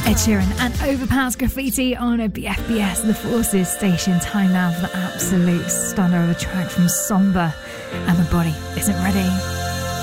Ed Sheeran and Overpass Graffiti on a BFBS The Forces station. Time now for the absolute stunner of a track from Somber, and My Body Isn't Ready.